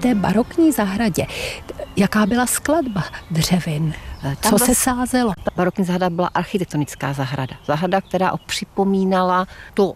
té barokní zahradě, jaká byla skladba dřevin? Co se sázelo? Ta barokní zahrada byla architektonická zahrada. Zahrada, která připomínala to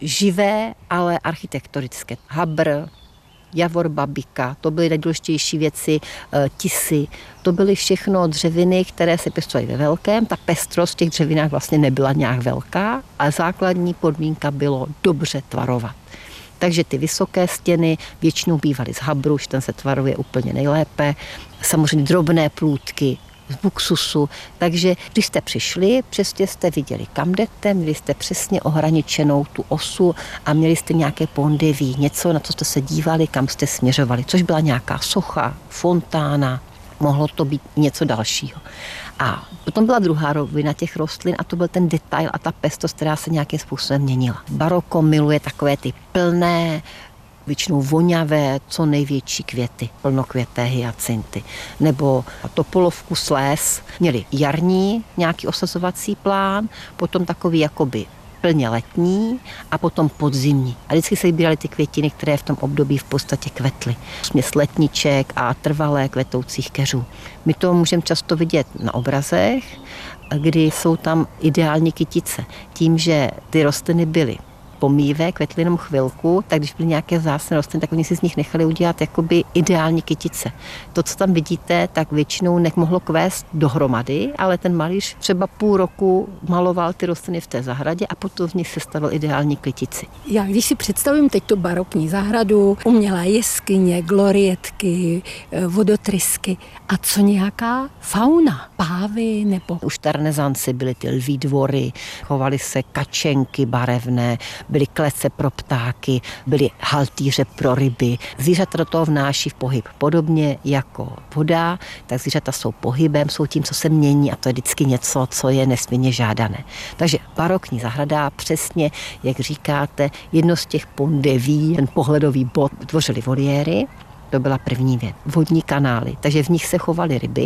živé, ale architektonické. Habr, javor babika, to byly nejdůležitější věci, tisy, to byly všechno dřeviny, které se pěstovaly ve velkém. Ta pestrost v těch dřevinách vlastně nebyla nějak velká, ale základní podmínka bylo dobře tvarovat. Takže ty vysoké stěny většinou bývaly z habru, ten se tvaruje úplně nejlépe. Samozřejmě drobné plůtky z buksusu. Takže když jste přišli, přesně jste viděli, kam jdete, měli jste přesně ohraničenou tu osu a měli jste nějaké pondeví, něco, na co jste se dívali, kam jste směřovali, což byla nějaká socha, fontána, mohlo to být něco dalšího. A potom byla druhá rovina těch rostlin a to byl ten detail a ta pestrost, která se nějakým způsobem měnila. Baroko miluje takové ty plné, většinou voňavé, co největší květy, plnokvěté hyacinty. Nebo topolovku sléz měli jarní nějaký osazovací plán, potom takový jakoby plně letní a potom podzimní. A vždycky se vybíraly ty květiny, které v tom období v podstatě kvetly. Směs letniček a trvalé kvetoucích keřů. My to můžeme často vidět na obrazech, kdy jsou tam ideální kytice. Tím, že ty rostliny byly pomívé, kvetly jenom chvilku, tak když byly nějaké vzácné rostliny, tak oni si z nich nechali udělat jakoby ideální kytice. To, co tam vidíte, tak většinou nemohlo kvést dohromady, ale ten malíř třeba půl roku maloval ty rostliny v té zahradě a potom z nich sestavil ideální kytici. Já když si představím teď tu barokní zahradu, umělé jeskyně, glorietky, vodotrysky a co nějaká fauna, pávy nebo... Už v renesanci byly ty lví dvory, chovaly se kačenky barevné, byly klece pro ptáky, byly haltýře pro ryby. Zvířata do toho vnáší v pohyb. Podobně jako voda, tak zvířata jsou pohybem, jsou tím, co se mění a to je vždycky něco, co je nesmírně žádané. Takže barokní zahrada přesně, jak říkáte, jedno z těch pondeví, ten pohledový bod, tvořily voliéry, to byla první věc. Vodní kanály, takže v nich se chovaly ryby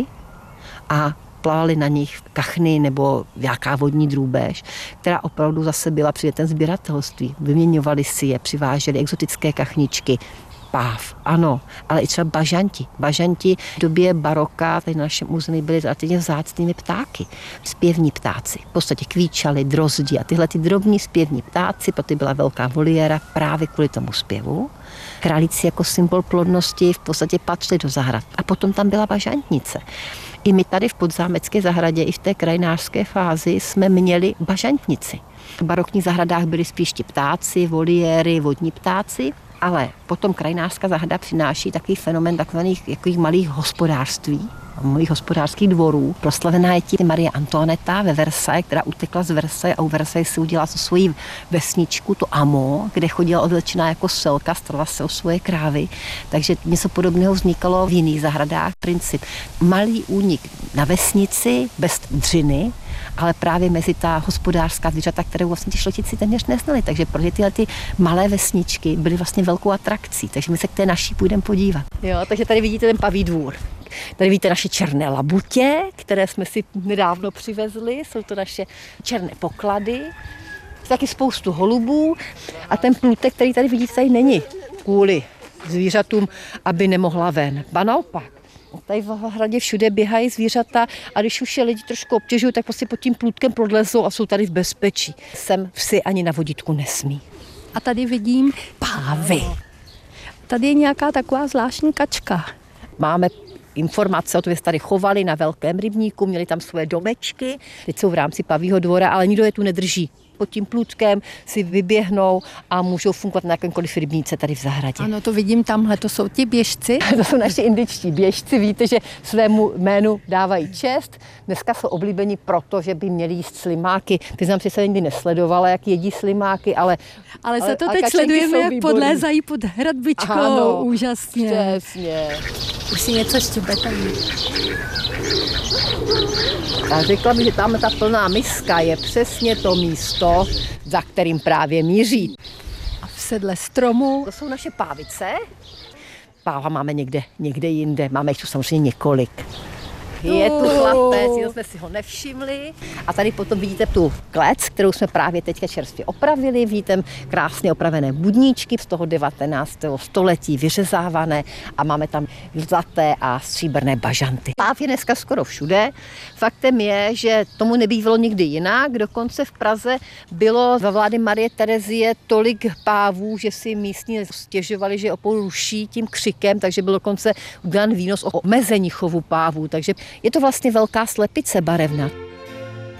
a plavali na nich kachny nebo nějaká vodní drůbež, která opravdu zase byla předmětem sběratelství. Vyměňovali si je, přiváželi exotické kachničky, páv, ano, ale i třeba bažanti. Bažanti v době baroka tady na našem území byly relativně vzácnými ptáky. Zpěvní ptáci. V podstatě kvíčali, drozdi a tyhle ty drobní zpěvní ptáci, protože byla velká voliéra právě kvůli tomu zpěvu. Králíci jako symbol plodnosti v podstatě patřili do zahrad. A potom tam byla bažantnice. I my tady v Podzámecké zahradě, i v té krajinářské fázi jsme měli bažantnici. V barokních zahradách byli spíš ti ptáci, voliéry, vodní ptáci, ale potom krajinářská zahrada přináší takový fenomén takových malých hospodářství, malých hospodářských dvorů. Proslavená je tím Marie Antoinetta ve Versailles, která utekla z Versailles a u Versailles si udělala svoji vesničku, to Amo, kde chodila oblečená jako selka, starala se o svoje krávy. Takže něco podobného vznikalo v jiných zahradách. Princip malý únik na vesnici, bez dřiny, ale právě mezi ta hospodářská zvířata, které vlastně ti šlechtici téměř neznali. Takže pro tyhle ty malé vesničky byly vlastně velkou atrakcí. Takže my se k té naší půjdeme podívat. Jo, takže tady vidíte ten Paví dvůr. Tady vidíte naše černé labutě, které jsme si nedávno přivezli. Jsou to naše černé poklady. Taky spoustu holubů a ten plůtek, který tady vidíte, tady není kvůli zvířatům, aby nemohla ven. Ba naopak. Tady v zahradě všude běhají zvířata a když už je lidi trošku obtěžují, tak prostě pod tím plůtkem prolezou a jsou tady v bezpečí. Sem vsi ani na vodítku nesmí. A tady vidím pávy. Tady je nějaká taková zvláštní kačka. Máme informace o tom, že se tady chovali na velkém rybníku, měli tam svoje domečky, teď jsou v rámci Pavího dvora, ale nikdo je tu nedrží. Pod tím plůtkem si vyběhnou a můžou fungovat na jakémkoliv rybníce tady v zahradě. Ano, to vidím tamhle, to jsou ti běžci. To jsou naši indičtí běžci, víte, že svému jménu dávají čest. Dneska jsou oblíbení proto, že by měli jíst slimáky. Přiznám, že se nikdy nesledovala, jak jedí slimáky, ale za to teď sledujeme, jak podlézají pod hradbičkou. Ano, úžasně. Přesně. Už si něco štěbetají. A řekla mi, že tam ta plná miska je přesně to místo, za kterým právě míří. A v sedle stromu. To jsou naše pávice. Páva máme někde jinde, máme jich tu samozřejmě několik. Je tu chlapec, jenom jsme si ho nevšimli. A tady potom vidíte tu klec, kterou jsme právě teďka čerstvě opravili. Vidíte krásně opravené budníčky z toho 19. století vyřezávané a máme tam zlaté a stříbrné bažanty. Páv je dneska skoro všude. Faktem je, že tomu nebývalo nikdy jinak. Dokonce v Praze bylo za vlády Marie Terezie tolik pávů, že si místní stěžovali, že opolu ruší tím křikem, takže byl dokonce udělán výnos o omezení chovu pávů. Takže je to vlastně velká slepice barevna.